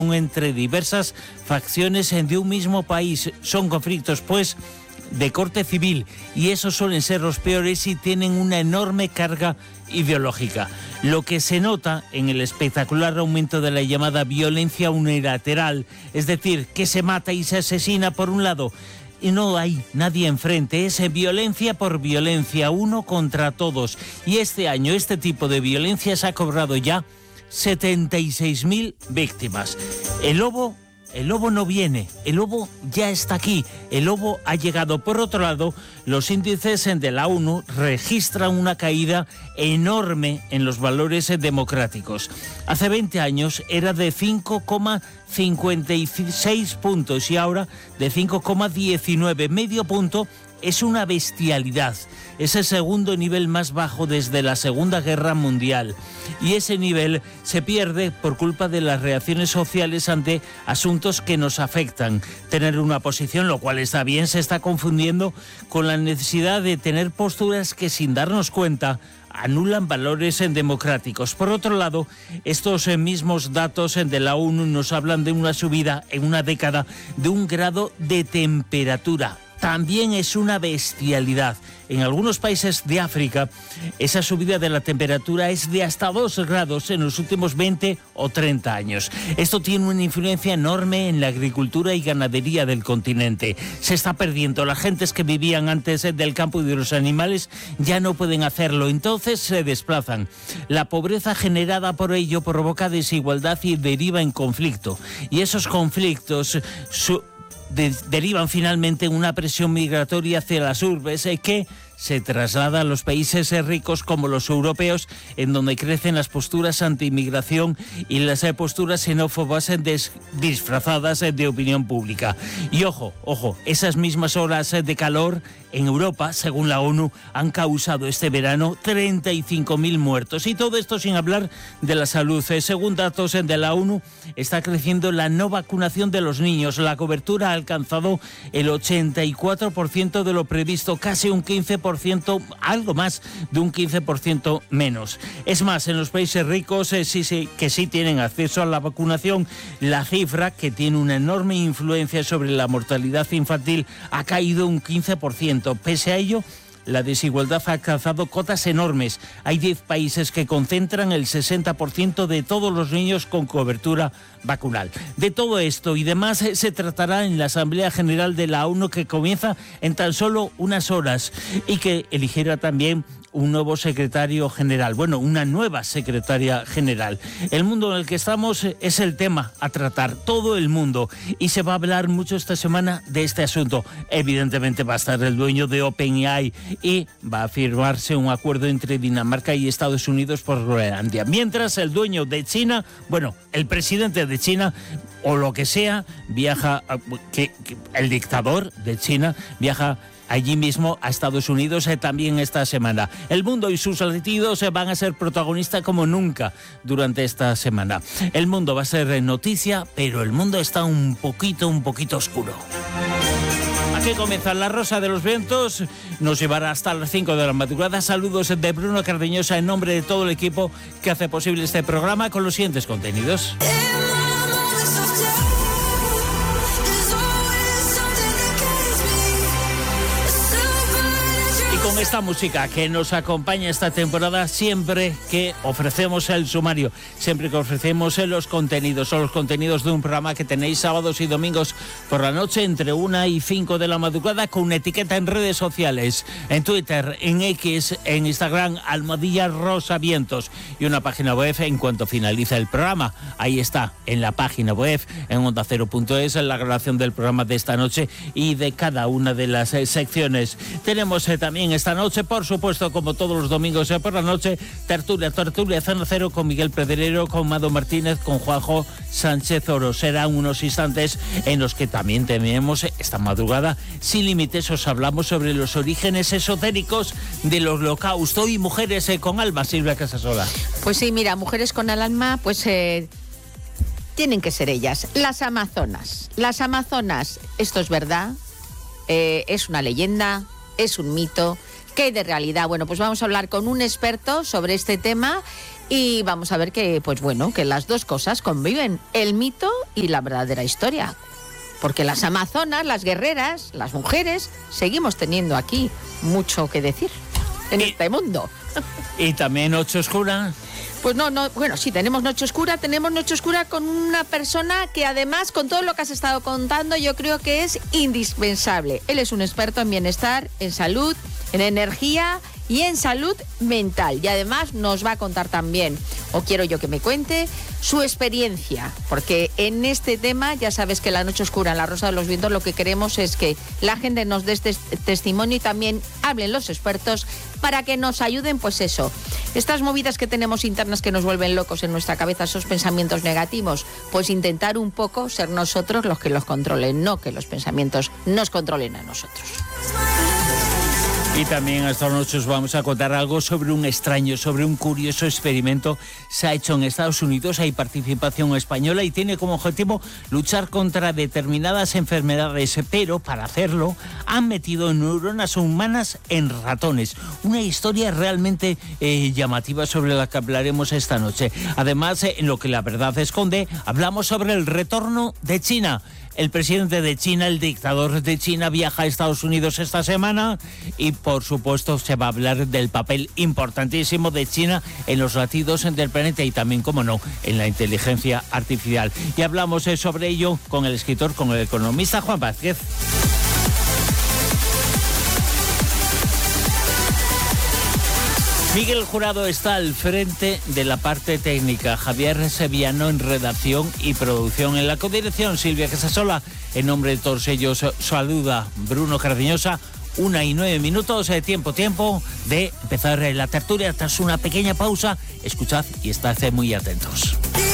entre diversas facciones de un mismo país. Son conflictos, pues, de corte civil, y esos suelen ser los peores y tienen una enorme carga ideológica. Lo que se nota en el espectacular aumento de la llamada violencia unilateral, es decir, que se mata y se asesina por un lado y no hay nadie enfrente, es violencia por violencia, uno contra todos. Y este año este tipo de violencias ha cobrado ya 76.000 víctimas. El lobo no viene, el lobo ya está aquí, el lobo ha llegado. Por otro lado, los índices de la ONU registran una caída enorme en los valores democráticos. Hace 20 años era de 5,56 puntos y ahora de 5,19, medio punto. Es una bestialidad. Es el segundo nivel más bajo desde la Segunda Guerra Mundial. Y ese nivel se pierde por culpa de las reacciones sociales ante asuntos que nos afectan. Tener una posición, lo cual está bien, se está confundiendo con la necesidad de tener posturas que, sin darnos cuenta, anulan valores democráticos. Por otro lado, estos mismos datos de la ONU nos hablan de una subida en una década de 1 grado de temperatura. También es una bestialidad. En algunos países de África, esa subida de la temperatura es de hasta 2 grados en los últimos 20 o 30 años. Esto tiene una influencia enorme en la agricultura y ganadería del continente. Se está perdiendo. Las gentes que vivían antes del campo y de los animales ya no pueden hacerlo, entonces se desplazan. La pobreza generada por ello provoca desigualdad y deriva en conflicto. Y esos conflictos derivan finalmente en una presión migratoria hacia las urbes que se traslada a los países ricos como los europeos, en donde crecen las posturas anti-inmigración y las posturas xenófobas disfrazadas de opinión pública. Y ojo, esas mismas horas de calor en Europa, según la ONU, han causado este verano 35.000 muertos. Y todo esto sin hablar de la salud. Según datos de la ONU, está creciendo la no vacunación de los niños. La cobertura ha alcanzado el 84% de lo previsto, casi un 15%, algo más de un 15% menos. Es más, en los países ricos sí tienen acceso a la vacunación, la cifra, que tiene una enorme influencia sobre la mortalidad infantil, ha caído un 15%. Pese a ello, la desigualdad ha alcanzado cotas enormes. Hay 10 países que concentran el 60% de todos los niños con cobertura vacunal. De todo esto y demás se tratará en la Asamblea General de la ONU, que comienza en tan solo unas horas y que elegirá también un nuevo secretario general, una nueva secretaria general. El mundo en el que estamos es el tema a tratar, todo el mundo, y se va a hablar mucho esta semana de este asunto. Evidentemente va a estar el dueño de OpenAI y va a firmarse un acuerdo entre Dinamarca y Estados Unidos por Groenlandia. Mientras el dueño de China, el presidente de China, o lo que sea, viaja, el dictador de China viaja allí mismo a Estados Unidos también esta semana. El mundo y sus latidos van a ser protagonistas como nunca durante esta semana. El mundo va a ser noticia, pero el mundo está un poquito oscuro. Aquí comienza La Rosa de los Vientos, nos llevará hasta las 5 de la madrugada. Saludos de Bruno Cardeñosa en nombre de todo el equipo que hace posible este programa con los siguientes contenidos. Con esta música que nos acompaña esta temporada, siempre que ofrecemos el sumario, siempre que ofrecemos los contenidos, son los contenidos de un programa que tenéis sábados y domingos por la noche entre 1 y 5 de la madrugada, con una etiqueta en redes sociales, en Twitter, en X, en Instagram, @rosavientos, y una página web en cuanto finaliza el programa. Ahí está, en la página web, en ondacero.es, en la grabación del programa de esta noche y de cada una de las secciones. Tenemos también esta noche, por supuesto, como todos los domingos por la noche, tertulia Zona Cero con Miguel Pedrero, con Mado Martínez, con Juanjo Sánchez Oro. Serán unos instantes en los que también tenemos esta madrugada Sin Límites. Os hablamos sobre los orígenes esotéricos del Holocausto y mujeres con alma. Silvia Casasola. Pues sí, mira, mujeres con el alma, pues tienen que ser ellas, las amazonas. Las amazonas, esto es verdad, es una leyenda, es un mito. ¿Qué hay de realidad? Bueno, pues vamos a hablar con un experto sobre este tema Y vamos a ver que, pues bueno, que las dos cosas conviven, el mito y la verdadera historia. Porque las amazonas, las guerreras, las mujeres, seguimos teniendo aquí mucho que decir en este mundo. ¿Y también Noche Oscura? Pues no, bueno, sí, tenemos Noche Oscura con una persona que además, con todo lo que has estado contando, yo creo que es indispensable. Él es un experto en bienestar, en salud, en energía y en salud mental. Y además nos va a contar también, o quiero yo que me cuente, su experiencia. Porque en este tema, ya sabes que la Noche Oscura, en La Rosa de los Vientos, lo que queremos es que la gente nos dé este testimonio y también hablen los expertos para que nos ayuden, pues eso. Estas movidas que tenemos internas que nos vuelven locos en nuestra cabeza, esos pensamientos negativos, pues intentar un poco ser nosotros los que los controlen, no que los pensamientos nos controlen a nosotros. Y también esta noche os vamos a contar algo sobre un curioso experimento. Se ha hecho en Estados Unidos, hay participación española y tiene como objetivo luchar contra determinadas enfermedades, pero para hacerlo han metido neuronas humanas en ratones. Una historia realmente llamativa sobre la que hablaremos esta noche. Además, en lo que la verdad esconde, hablamos sobre el retorno de China. El presidente de China, el dictador de China, viaja a Estados Unidos esta semana y, por supuesto, se va a hablar del papel importantísimo de China en los latidos del planeta y también, como no, en la inteligencia artificial. Y hablamos sobre ello con el escritor, con el economista Juan Vázquez. Miguel Jurado está al frente de la parte técnica, Javier Sevillano en redacción y producción. En la codirección, Silvia Casasola. En nombre de todos ellos, saluda Bruno Cardeñosa. 1:09, tiempo de empezar la tertulia. Tras una pequeña pausa, escuchad y estad muy atentos.